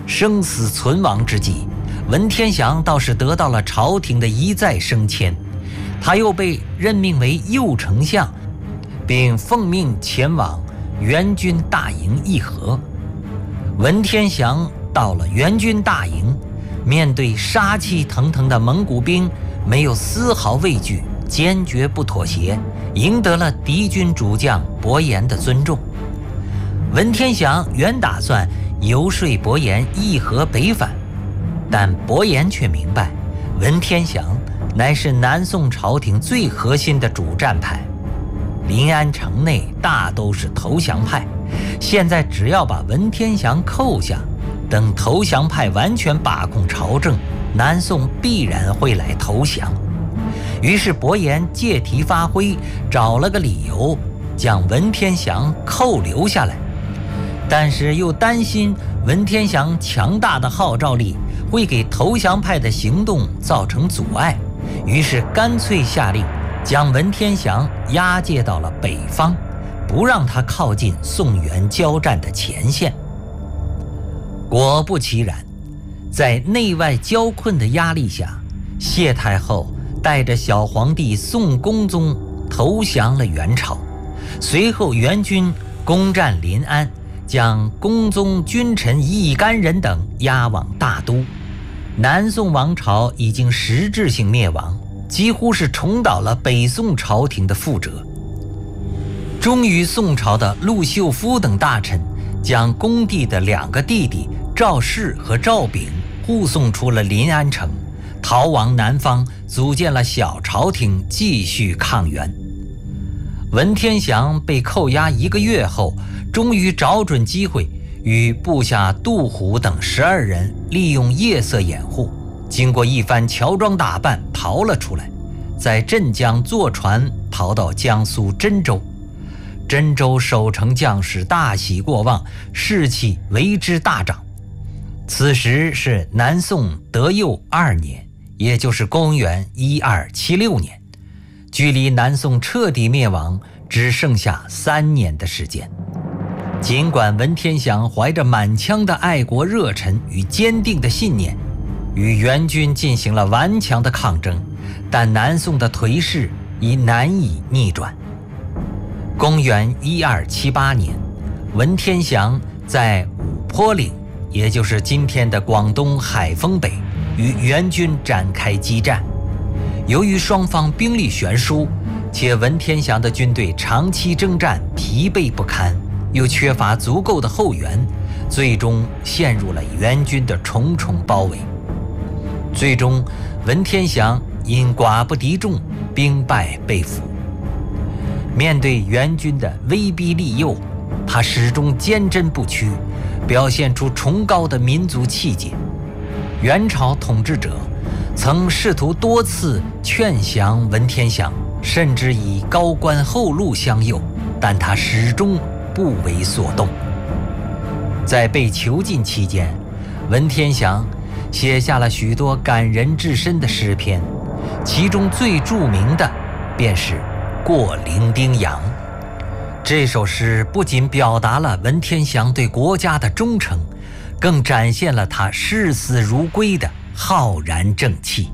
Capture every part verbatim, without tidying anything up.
生死存亡之际，文天祥倒是得到了朝廷的一再升迁，他又被任命为右丞相，并奉命前往援军大营议和。文天祥到了援军大营，面对杀气腾腾的蒙古兵，没有丝毫畏惧，坚决不妥协，赢得了敌军主将伯颜的尊重。文天祥原打算游说伯颜议和北返，但伯颜却明白，文天祥乃是南宋朝廷最核心的主战派，临安城内大都是投降派，现在只要把文天祥扣下，等投降派完全把控朝政，南宋必然会来投降。于是伯颜借题发挥，找了个理由将文天祥扣留下来，但是又担心文天祥强大的号召力会给投降派的行动造成阻碍，于是干脆下令将文天祥押解到了北方，不让他靠近宋元交战的前线。果不其然，在内外交困的压力下，谢太后带着小皇帝宋恭宗投降了元朝。随后元军攻占临安，将恭宗君臣一干人等押往大都。南宋王朝已经实质性灭亡，几乎是重蹈了北宋朝廷的覆辙。忠于宋朝的陆秀夫等大臣将恭帝的两个弟弟赵氏和赵昺护送出了临安城，逃往南方，组建了小朝廷，继续抗元。文天祥被扣押一个月后，终于找准机会，与部下杜虎等十二人利用夜色掩护，经过一番乔装打扮逃了出来，在镇江坐船逃到江苏真州。真州守城将士大喜过望，士气为之大涨。此时是南宋德佑二年，也就是公元一二七六年，距离南宋彻底灭亡只剩下三年的时间。尽管文天祥怀着满腔的爱国热忱与坚定的信念，与元军进行了顽强的抗争，但南宋的颓势已难以逆转。公元一二七八年，文天祥在五坡岭，也就是今天的广东海丰北，与元军展开激战。由于双方兵力悬殊，且文天祥的军队长期征战疲惫不堪，又缺乏足够的后援，最终陷入了元军的重重包围。最终文天祥因寡不敌众，兵败被俘。面对元军的威逼利诱，他始终坚贞不屈，表现出崇高的民族气节。元朝统治者曾试图多次劝降文天祥，甚至以高官厚禄相诱，但他始终不为所动。在被囚禁期间，文天祥写下了许多感人至深的诗篇，其中最著名的便是《过零丁洋》。这首诗不仅表达了文天祥对国家的忠诚，更展现了他视死如归的浩然正气。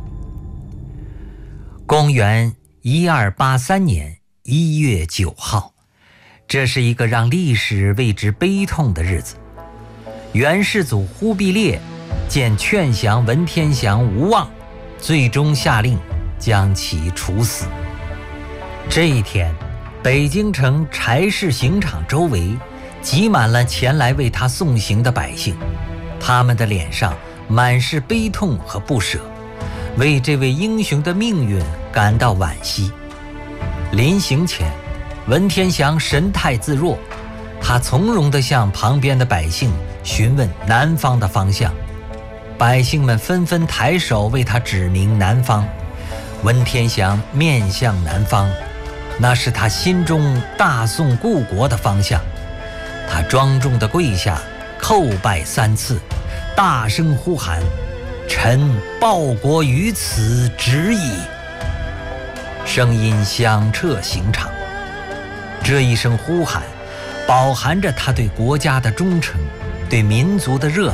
公元一二八三年一月九号，这是一个让历史为之悲痛的日子。元世祖忽必烈见劝降文天祥无望，最终下令将其处死。这一天，北京城柴市刑场周围挤满了前来为他送行的百姓，他们的脸上满是悲痛和不舍，为这位英雄的命运感到惋惜。临行前，文天祥神态自若，他从容地向旁边的百姓询问南方的方向，百姓们纷纷抬手为他指明南方。文天祥面向南方，那是他心中大宋故国的方向。他庄重地跪下，叩拜三次，大声呼喊：“臣报国于此直矣！”声音响彻刑场。这一声呼喊饱含着他对国家的忠诚，对民族的热爱，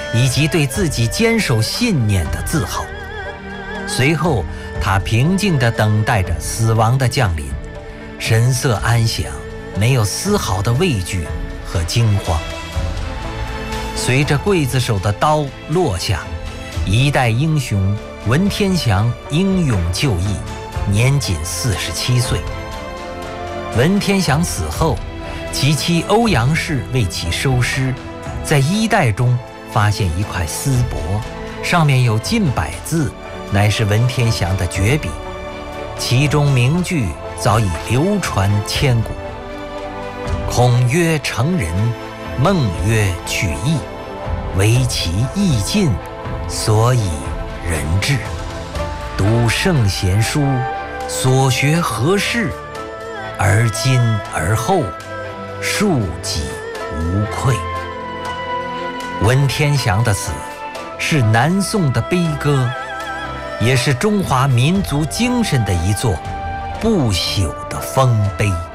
以及对自己坚守信念的自豪。随后，他平静地等待着死亡的降临，神色安详，没有丝毫的畏惧和惊慌。随着刽子手的刀落下，一代英雄文天祥英勇就义，年仅四十七岁。文天祥死后，其妻欧阳氏为其收尸，在衣袋中发现一块丝帛，上面有近百字，乃是文天祥的绝笔，其中名句早已流传千古。孔曰成人，孟曰取义，惟其义尽，所以人至。读圣贤书，所学何事？而今而后，庶几无愧。文天祥的死是南宋的悲歌，也是中华民族精神的一座不朽的丰碑。